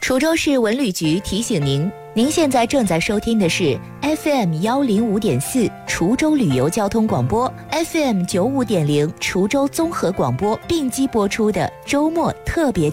滁州市文旅局提醒您，您现在正在收听的是 FM105.4 滁州旅游交通广播， FM95.0 滁州综合广播并机播出的周末特别